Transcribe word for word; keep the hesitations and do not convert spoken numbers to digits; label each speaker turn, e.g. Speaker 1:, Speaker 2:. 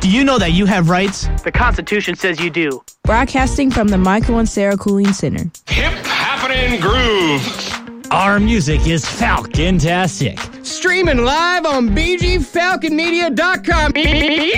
Speaker 1: Do you know that you have rights?
Speaker 2: The Constitution says you do.
Speaker 3: Broadcasting from the Michael and Sarah Cooling Center.
Speaker 4: Hip happening groove.
Speaker 5: Our music is Falcon-tastic.
Speaker 6: Streaming live on B G Falcon Media dot com.